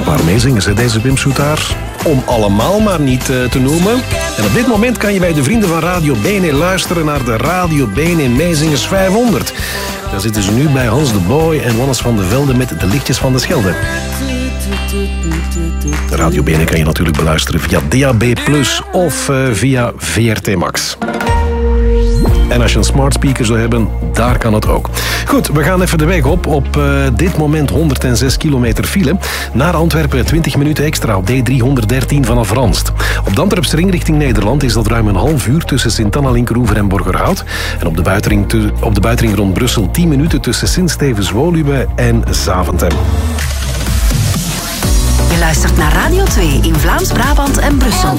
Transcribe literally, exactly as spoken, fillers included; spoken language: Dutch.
paar meezingers, hè, deze Wim Soetaar. Om allemaal maar niet uh, te noemen. En op dit moment kan je bij de vrienden van Radio Bene luisteren naar de Radio Bene Meezingers vijfhonderd. Daar zitten ze nu bij Hans de Boy en Wannes van de Velde met de lichtjes van de Schelde. De Radio Bene kan je natuurlijk beluisteren via D A B plus of uh, via V R T Max. En als je een smart speaker zou hebben, daar kan het ook. Goed, we gaan even de weg op. Op uh, dit moment honderdenzes kilometer file. Naar Antwerpen twintig minuten extra op D driehonderddertien vanaf Ranst. Op de Antwerpse ring richting Nederland is dat ruim een half uur tussen Sint-Anna, Linkeroever en Borgerhout. En op de buitenring, te, op de buitenring rond Brussel tien minuten tussen Sint-Stevens-Woluwe en Zaventem. Je luistert naar Radio twee in Vlaams-Brabant en Brussel.